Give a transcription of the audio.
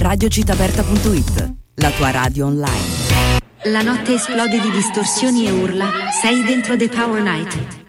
radiocitaaperta.it, la tua radio online. La notte esplode di distorsioni e urla. Sei dentro The Power Night.